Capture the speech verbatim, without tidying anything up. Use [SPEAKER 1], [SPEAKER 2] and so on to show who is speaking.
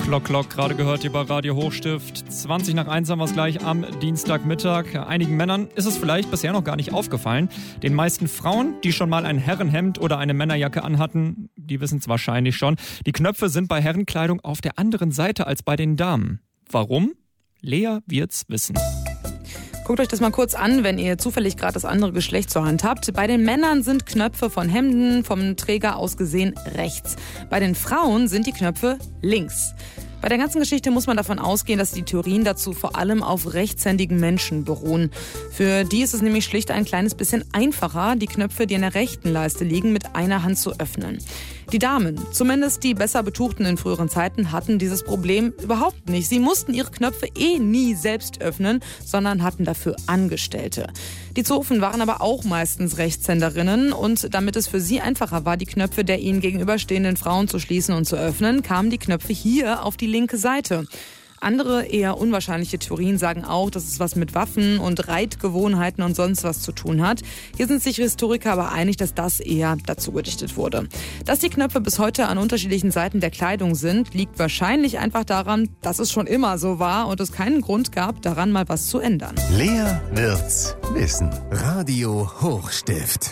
[SPEAKER 1] Glock, Glock, gerade gehört hier bei Radio Hochstift. zwanzig nach eins haben wir es gleich am Dienstagmittag. Einigen Männern ist es vielleicht bisher noch gar nicht aufgefallen. Den meisten Frauen, die schon mal ein Herrenhemd oder eine Männerjacke anhatten, die wissen es wahrscheinlich schon. Die Knöpfe sind bei Herrenkleidung auf der anderen Seite als bei den Damen. Warum? Lea wird's wissen.
[SPEAKER 2] Guckt euch das mal kurz an, wenn ihr zufällig gerade das andere Geschlecht zur Hand habt. Bei den Männern sind Knöpfe von Hemden vom Träger aus gesehen rechts. Bei den Frauen sind die Knöpfe links. Bei der ganzen Geschichte muss man davon ausgehen, dass die Theorien dazu vor allem auf rechtshändigen Menschen beruhen. Für die ist es nämlich schlicht ein kleines bisschen einfacher, die Knöpfe, die in der rechten Leiste liegen, mit einer Hand zu öffnen. Die Damen, zumindest die besser Betuchten in früheren Zeiten, hatten dieses Problem überhaupt nicht. Sie mussten ihre Knöpfe eh nie selbst öffnen, sondern hatten dafür Angestellte. Die Zofen waren aber auch meistens Rechtshänderinnen und damit es für sie einfacher war, die Knöpfe der ihnen gegenüberstehenden Frauen zu schließen und zu öffnen, kamen die Knöpfe hier auf die linke Seite. Andere, eher unwahrscheinliche Theorien sagen auch, dass es was mit Waffen und Reitgewohnheiten und sonst was zu tun hat. Hier sind sich Historiker aber einig, dass das eher dazu gedichtet wurde. Dass die Knöpfe bis heute an unterschiedlichen Seiten der Kleidung sind, liegt wahrscheinlich einfach daran, dass es schon immer so war und es keinen Grund gab, daran mal was zu ändern.
[SPEAKER 3] Lea wird's wissen. Radio Hochstift.